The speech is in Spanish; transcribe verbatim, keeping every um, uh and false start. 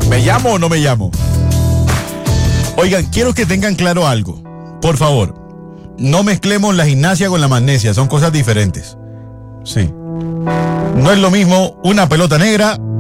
¿Me llamo o no me llamo? Oigan, quiero que tengan claro algo. Por favor, no mezclemos la gimnasia con la magnesia, son cosas diferentes. Sí. No es lo mismo una pelota negra